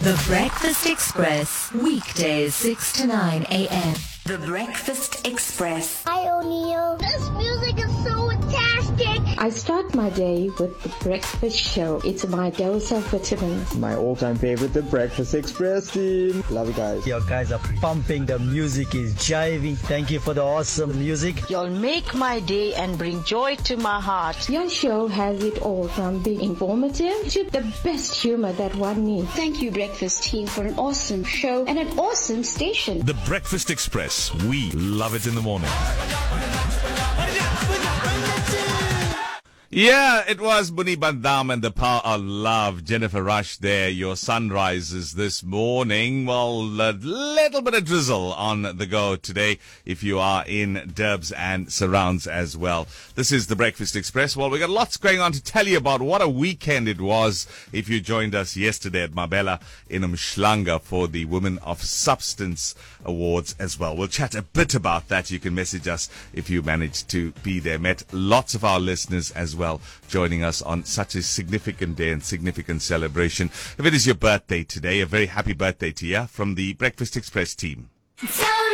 The Breakfast Express, weekdays 6 to 9 a.m. The Breakfast Express. Hi, O'Neill. This music is so fantastic. I start my day with the breakfast show. It's my dose of vitamins. My all-time favorite, the Breakfast Express team. Love you guys. Your guys are pumping. The music is jiving. Thank you for the awesome music. You'll make my day and bring joy to my heart. Your show has it all, from being informative to the best humor that one needs. Thank you, Breakfast team, for an awesome show and an awesome station. The Breakfast Express. We love it in the morning. Yeah, it was Bunny Bandam and the Power of Love. Jennifer Rush there. Your sunrises this morning. Well, a little bit of drizzle on the go today if you are in Derbs and surrounds as well. This is the Breakfast Express. Well, we got lots going on to tell you about. What a weekend it was if you joined us yesterday at Mabela in Umhlanga for the Women of Substance Awards as well. We'll chat a bit about that. You can message us if you managed to be there. Met lots of our listeners as well, joining us on such a significant day and significant celebration. If it is your birthday today, a very happy birthday to you from the Breakfast Express team. So